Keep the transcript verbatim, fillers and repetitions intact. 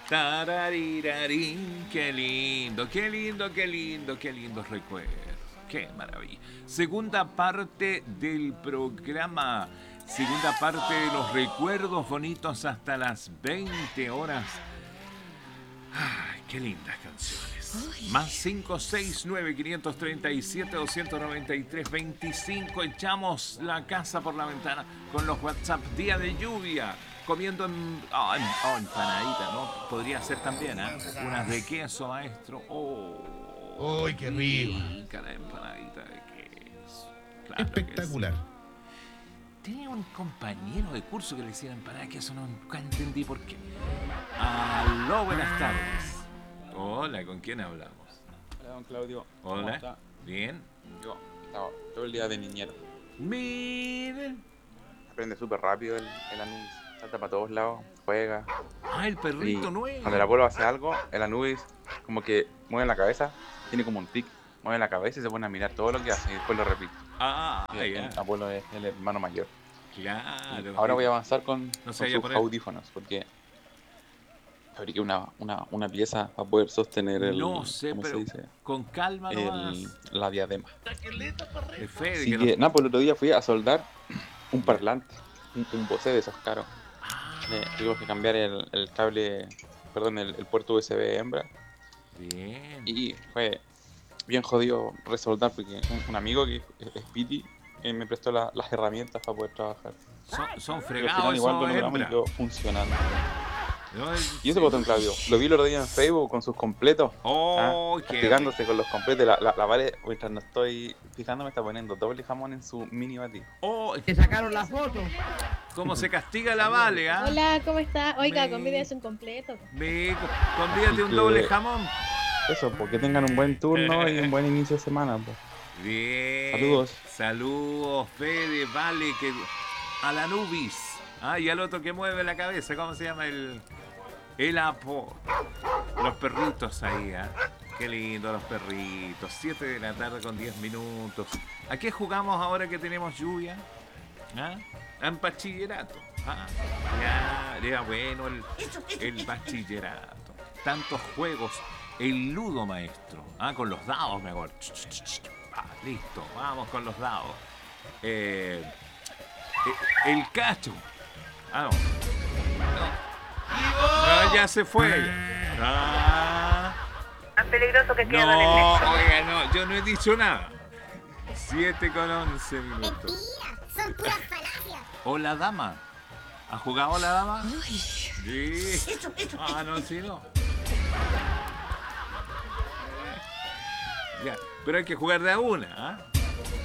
Tararirarín, qué lindo, qué lindo, qué lindo, qué lindo recuerdo. Qué maravilla. Segunda parte del programa. Segunda parte de los recuerdos bonitos hasta las veinte horas. Ay, qué lindas canciones. Uy. Más cinco seis nueve, cinco tres siete, dos nueve tres, veinticinco. Echamos la casa por la ventana con los WhatsApp. Día de lluvia. Comiendo en, oh, en, oh, empanadita, ¿no? Podría ser también, ¿eh? Unas de queso, maestro. Oh, ¡Uy, qué rico! La empanadita de queso. Claro. Espectacular. Tenía un compañero de curso que le decía empanada de queso, no, nunca entendí por qué. Aló, buenas tardes. Hola, ¿con quién hablamos? Hola, don Claudio. Hola. ¿Cómo está? ¿Bien? Yo estaba todo el día de niñero. Miren. Aprende súper rápido el, el Anubis. Salta para todos lados, juega. Ah, el perrito y nuevo. Cuando el abuelo hace algo, el Anubis como que mueve la cabeza, tiene como un tic, mueve la cabeza y se pone a mirar todo lo que hace y después lo repite. Ah, y el, el abuelo es el hermano mayor. Claro. Y ahora voy a avanzar con, no con sus poner... audífonos porque fabriqué una, una, una pieza para poder sostener el... No sé, ¿cómo pero se dice? Con calma nomás. El, la diadema. Así que, que no... no, pues el otro día fui a soldar un parlante, un, un Bose de esos caros. Eh, tuvimos que cambiar el, el cable, perdón, el, el puerto U S B hembra. Bien. Y fue bien jodido resoldar porque un, un amigo que es, es Piti eh, me prestó la, las herramientas para poder trabajar. Son, son fregados. Pero al final igual lo logramos y quedó funcionando. No, el... Y ese botón, Claudio, lo vi el otro día en Facebook con sus completos. Oh, ¿ah? Practicándose con los completos. La, la, la Vale, mientras no estoy fijándome, está poniendo doble jamón en su mini batido. Oh, te sacaron la foto. ¿Cómo se castiga la Vale? ¿Ah? Hola, ¿cómo está? Oiga, me... convídese un completo. Me... Convídate un que... doble jamón. Eso, porque tengan un buen turno y un buen inicio de semana. Pues. Bien. Saludos. Saludos, Fede, Vale, que a la Nubis. Ah, y al otro que mueve la cabeza, ¿cómo se llama el...? El apo. Los perritos ahí, ¿eh? Qué lindo los perritos. siete de la tarde con diez minutos. ¿A qué jugamos ahora que tenemos lluvia? ¿Ah? En bachillerato. ¿Ah? Ya, ya bueno el, el bachillerato. Tantos juegos. El ludo, maestro. ¿Ah? Con los dados, me acuerdo. Ah, listo, vamos con los dados. Eh, el cacho. Ah, no. No. No, ya se fue. Ah. Tan peligroso que queda no, en el nexo. Oiga, no, yo no he dicho nada. siete con once minutos. Mentira, son puras falacias. Hola, dama. ¿Ha jugado la dama? Uy. Sí. Hecho, hecho, ah, no, sí, no. Ya, pero hay que jugar de a una, ¿ah?